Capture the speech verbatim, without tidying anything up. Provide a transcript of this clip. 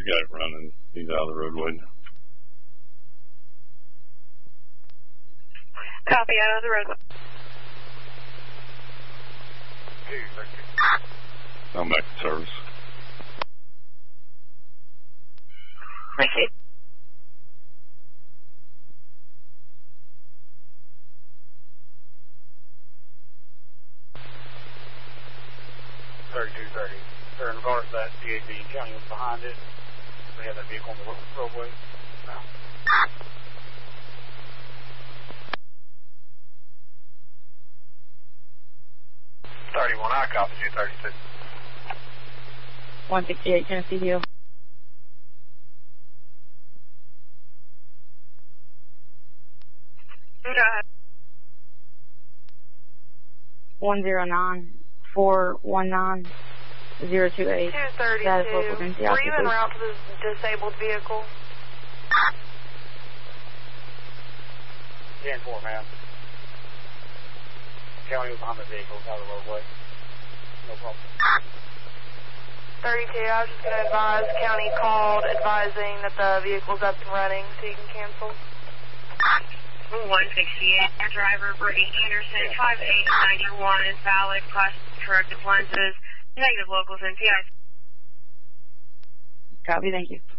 got it running. He's out of the roadway now. Copy, out of the roadway. I'm back in service. Thank you. thirty-two thirty. They're in regards to that D A B county was behind it. They have that vehicle on the roadway. No. thirty-one, I copy you, thirty-two. one sixty-eight, Tennessee Hill. Go ahead. one zero nine, four one nine, zero two eight. two thirty-two. That is local Were you en route to the disabled vehicle? ten four, ma'am. County was behind the vehicle, out of the roadway. No problem. thirty-two, I was just going to advise, county called advising that the vehicle's up and running so you can cancel. one sixty-eight, driver Brittany Anderson, five eight nine one is valid, class corrective lenses, negative locals, N T I. Copy, thank you.